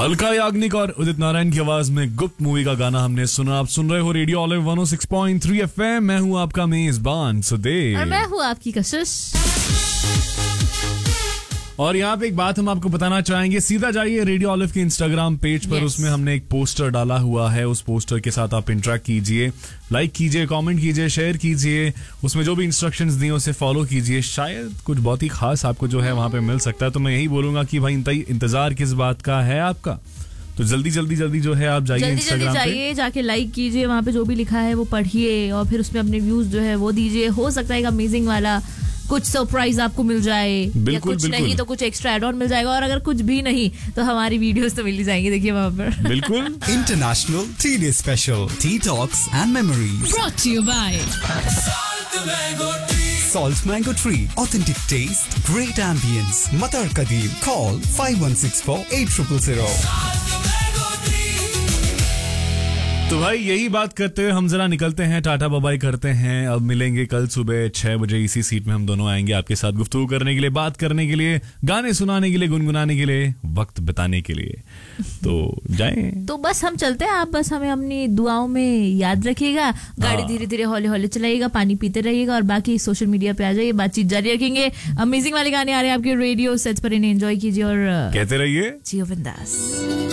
अलका याग्निक और उदित नारायण की आवाज में गुप्त मूवी का गाना हमने सुना। आप सुन रहे हो रेडियो ऑलिव 106.3 FM। मैं हूं आपका मेजबान सुदेव और मैं हूं आपकी कशिश। और यहाँ पे एक बात हम आपको बताना चाहेंगे, सीधा जाइए रेडियो ऑलिव के इंस्टाग्राम पेज पर। उसमें हमने एक पोस्टर डाला हुआ है। उस पोस्टर के साथ आप इंटरेक्ट कीजिए, लाइक कीजिए, कमेंट कीजिए, शेयर कीजिए। उसमें जो भी इंस्ट्रक्शंस दिए उसे फॉलो कीजिए। शायद कुछ बहुत ही खास आपको जो है वहां पे मिल सकता है। तो मैं यही बोलूंगा कि भाई इंतजार किस बात का है आपका, तो जल्दी जो है आप जाइए इंस्टाग्राम पे, जाके लाइक कीजिए। वहाँ पे जो भी लिखा है वो पढ़िए और फिर उसमें अपने व्यूज जो है वो दीजिए। हो सकता है एक अमेजिंग वाला कुछ सरप्राइज आपको मिल जाए, या कुछ नहीं तो कुछ एक्स्ट्रा एड ऑन मिल जाएगा। और अगर कुछ भी नहीं तो हमारी वीडियोस तो मिल ही जाएंगी, देखिए वहाँ पर। बिल्कुल। International T day special T talks and memories brought to you by Salt Mango Tree, authentic taste, great ambience. Matar Kadeem. Call 5164-8000. तो भाई यही बात करते हुए हम जरा निकलते हैं, टाटा बाय करते हैं। अब मिलेंगे कल सुबह 6 बजे इसी सीट में हम दोनों आएंगे आपके साथ गुफ्तगू करने के लिए, बात करने के लिए, गाने सुनाने के लिए, गुनगुनाने के लिए, वक्त बिताने के लिए। तो जाएं। तो बस हम चलते हैं, आप बस हमें अपनी दुआओं में याद रखिएगा। गाड़ी धीरे धीरे हौले हौले चलाइएगा, पानी पीते रहिएगा और बाकी सोशल मीडिया पे आ जाइए, बातचीत जारी रखेंगे। अमेजिंग वाले गाने आ रहे हैं आपके रेडियो सेट्स पर, इन्हें एंजॉय कीजिए और कहते रहिए जियो बिंदास।